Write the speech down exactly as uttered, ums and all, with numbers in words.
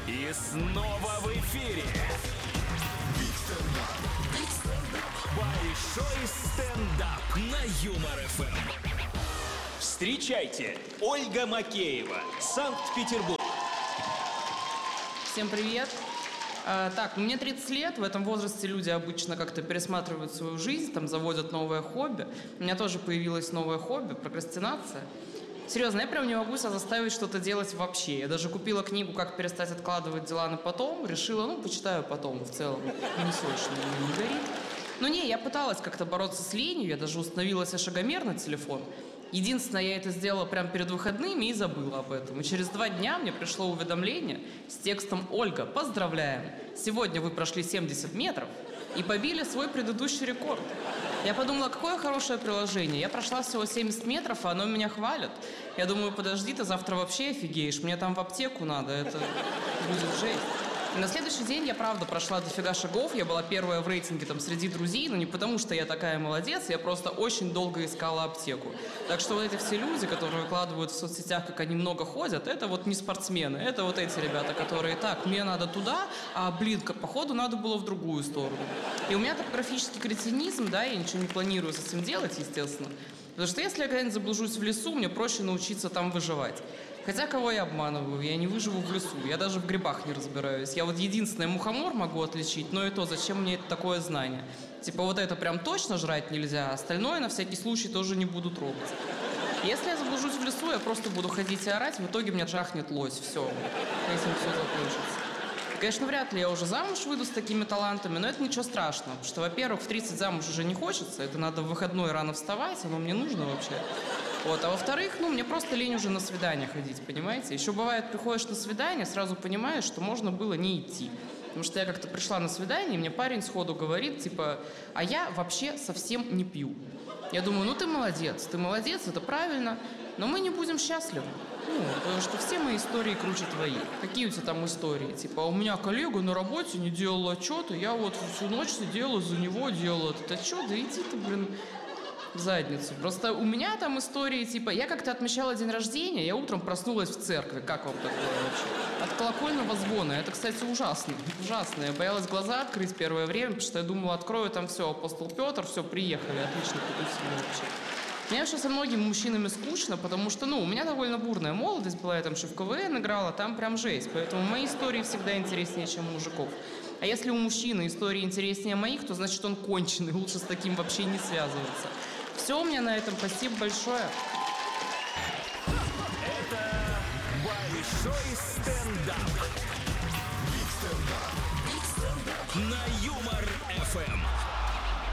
И снова в эфире большой стендап на Юмор эф эм. Встречайте, Ольга Макеева, Санкт-Петербург. Всем привет. А, так, мне тридцать лет, в этом возрасте люди обычно как-то пересматривают свою жизнь, там заводят новое хобби. У меня тоже появилось новое хобби – прокрастинация. Серьезно, я прям не могу себя заставить что-то делать вообще. Я даже купила книгу «Как перестать откладывать дела на потом». Решила, ну, почитаю потом, в целом. Не срочно, не горит. Но не, я пыталась как-то бороться с ленью. Я даже установила себе шагомер на телефон. Единственное, я это сделала прямо перед выходными и забыла об этом. И через два дня мне пришло уведомление с текстом: «Ольга, поздравляем! Сегодня вы прошли семьдесят метров и побили свой предыдущий рекорд». Я подумала, какое хорошее приложение. Я прошла всего семьдесят метров, а оно меня хвалит. Я думаю, подожди, ты завтра вообще офигеешь. Мне там в аптеку надо, это будет жесть. И на следующий день я, правда, прошла дофига шагов. Я была первая в рейтинге там среди друзей, но не потому, что я такая молодец, я просто очень долго искала аптеку. Так что вот эти все люди, которые выкладывают в соцсетях, как они много ходят, это вот не спортсмены, это вот эти ребята, которые: так, мне надо туда, а, блин, походу надо было в другую сторону. И у меня топографический кретинизм, да, я ничего не планирую с этим делать, естественно. Потому что если я когда-нибудь заблужусь в лесу, мне проще научиться там выживать. Хотя кого я обманываю? Я не выживу в лесу, я даже в грибах не разбираюсь. Я вот единственное мухомор могу отличить, но и то, зачем мне это такое знание? Типа вот это прям точно жрать нельзя, а остальное на всякий случай тоже не буду трогать. Если я заблужусь в лесу, я просто буду ходить и орать, в итоге меня жахнет лось, все, этим все закончится. Конечно, вряд ли я уже замуж выйду с такими талантами, но это ничего страшного, потому что, во-первых, в тридцать замуж уже не хочется, это надо в выходной рано вставать, оно мне нужно вообще. Вот, а во-вторых, ну, мне просто лень уже на свидание ходить, понимаете? Еще бывает, приходишь на свидание, сразу понимаешь, что можно было не идти. Потому что я как-то пришла на свидание, и мне парень сходу говорит, типа: а я вообще совсем не пью. Я думаю, ну ты молодец, ты молодец, это правильно, но мы не будем счастливы. Ну, потому что все мои истории круче твои. Какие у тебя там истории? Типа, у меня коллега на работе не делал отчеты, я вот всю ночь сидела, за него делала этот отчет, да иди ты, блин, в задницу. Просто у меня там истории, типа, я как-то отмечала день рождения, я утром проснулась в церкви. Как вам такое вообще? От колокольного звона. Это, кстати, ужасно. Ужасно. Я боялась глаза открыть первое время, потому что я думала, открою там все, апостол Петр, все, приехали, отлично потусили вообще. Мне вообще со многими мужчинами скучно, потому что, ну, у меня довольно бурная молодость была, я там еще в ка вэ эн играла, там прям жесть. Поэтому мои истории всегда интереснее, чем у мужиков. А если у мужчины истории интереснее моих, то значит он конченый, лучше с таким вообще не связываться. Все у меня на этом, спасибо большое. Это большой стендап. Биг стендап.